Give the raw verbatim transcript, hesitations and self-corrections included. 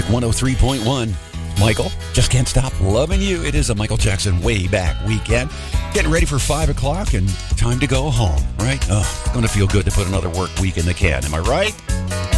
Magic one oh three point one. Michael, just can't stop loving you. It is a Michael Jackson way back weekend. Getting ready for five o'clock and time to go home, right? Oh, it's going to feel good to put another work week in the can. Am I right?